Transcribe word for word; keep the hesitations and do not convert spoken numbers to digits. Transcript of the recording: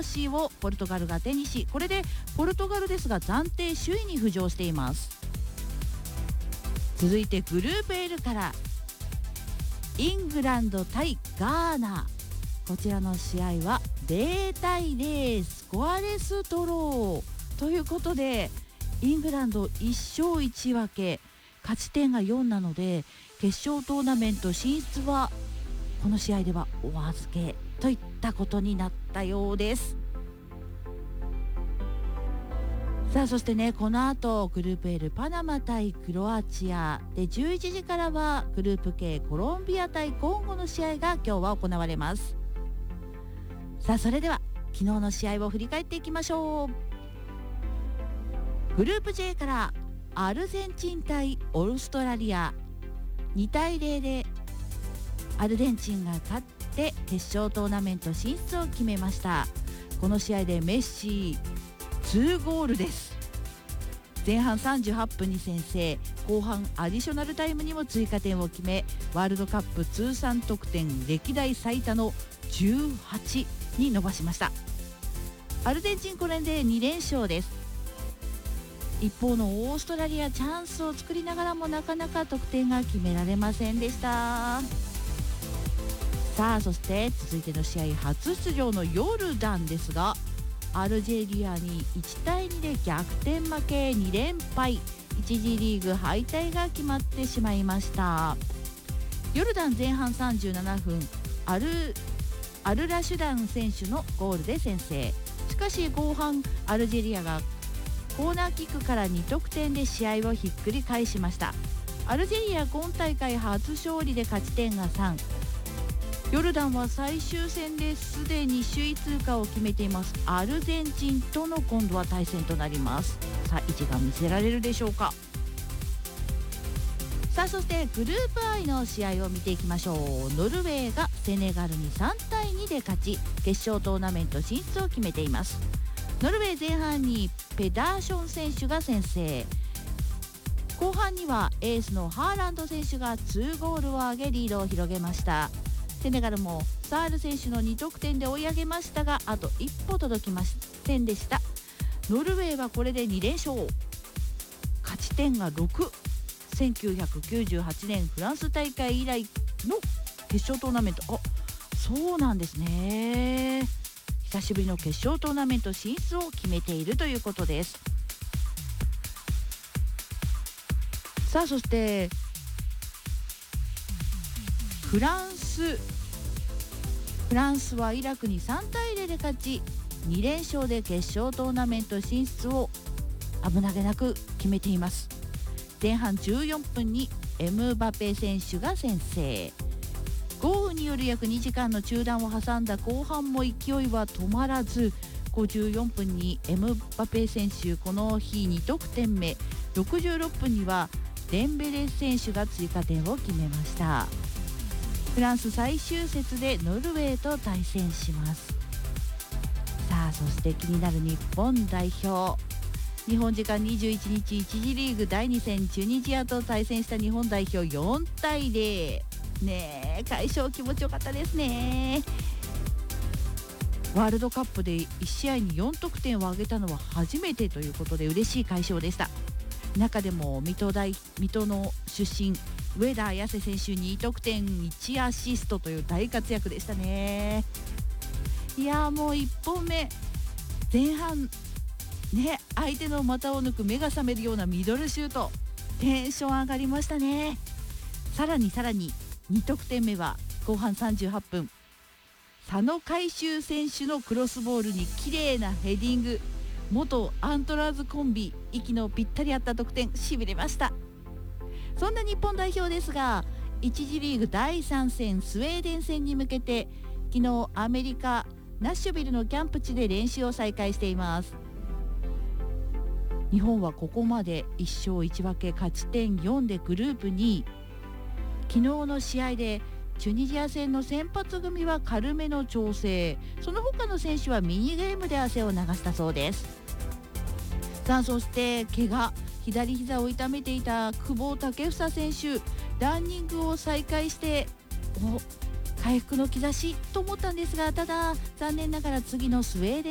の C をポルトガルが手にし、これでポルトガルですが暫定首位に浮上しています。続いてグループ L からイングランド対ガーナ、こちらの試合はゼロたいゼロスコアレスドローということで、イングランドいっしょういち分け、勝ち点がよんなので決勝トーナメント進出はこの試合ではお預けといったことになったようです。さあそしてね、この後グループ L パナマ対クロアチアで、じゅういちじからはグループ K コロンビア対コンゴの試合が今日は行われます。さあそれでは昨日の試合を振り返っていきましょう。グループ J からアルゼンチン対オーストラリア、にたいゼロでアルゼンチンが勝って決勝トーナメント進出を決めました。この試合でメッシにゴールです。前半さんじゅうはっぷんに先制、後半アディショナルタイムにも追加点を決め、ワールドカップ通算得点歴代最多のじゅうはちに伸ばしました。アルゼンチンこれでにれんしょうです。一方のオーストラリア、チャンスを作りながらもなかなか得点が決められませんでした。さあそして続いての試合、初出場のヨルダンですが、アルジェリアにいちたいにで逆転負け、にれんぱい、いち次リーグ敗退が決まってしまいました。ヨルダン前半さんじゅうななふん、アルアルラシュダン選手のゴールで先制。しかし後半アルジェリアがコーナーキックからに得点で試合をひっくり返しました。アルジェリア今大会初勝利で勝ち点がさん、ヨルダンは最終戦ですでに首位通過を決めていますアルゼンチンとの今度は対戦となります。さあ意地が見せられるでしょうか。さあそしてグループ I の試合を見ていきましょう。ノルウェーがセネガルにさんたいにで勝ち、決勝トーナメント進出を決めています。ノルウェー前半にペダーション選手が先制、後半にはエースのハーランド選手がにゴールを挙げリードを広げました。セネガルもサール選手のに得点で追い上げましたが、あと一歩届きませんでした。ノルウェーはこれでにれんしょう、勝ち点がろく、せんきゅうひゃくきゅうじゅうはちねんフランス大会以来の決勝トーナメント、あ、そうなんですね。久しぶりの決勝トーナメント進出を決めているということです。さあそしてフランスフランスはイラクにさんたいゼロで勝ち、にれんしょうで決勝トーナメント進出を危なげなく決めています。前半じゅうよんぷんにエムバペ選手が先制、豪雨による約にじかんの中断を挟んだ後半も勢いは止まらず、ごじゅうよんぷんにエムバペ選手この日に得点目、ろくじゅうろっぷんにはデンベレ選手が追加点を決めました。フランス最終節でノルウェーと対戦します。さあそして気になる日本代表、日本時間にじゅういちにちいち次リーグだいに戦チュニジアと対戦した日本代表よんたいゼロねえ、快勝気持ちよかったですね。ワールドカップでいち試合によん得点を挙げたのは初めてということで嬉しい快勝でした。中でも水戸大水戸の出身上田綺世選手に得点いちアシストという大活躍でしたね。いやもういっぽんめ前半ね、相手の股を抜く目が覚めるようなミドルシュート、テンション上がりましたね。さらにさらにに得点目は後半さんじゅうはっぷん、佐野海舟選手のクロスボールに綺麗なヘディング、元アントラーズコンビ息のぴったり合った得点、しびれました。そんな日本代表ですが、いち次リーグだいさん戦スウェーデン戦に向けて昨日アメリカナッシュビルのキャンプ地で練習を再開しています。日本はここまでいっしょういち分け、勝ち点よんでグループにい、昨日の試合でチュニジア戦の先発組は軽めの調整、その他の選手はミニゲームで汗を流したそうです。さあそして怪我、左膝を痛めていた久保建英選手、ランニングを再開してお回復の兆しと思ったんですが、ただ残念ながら次のスウェーデン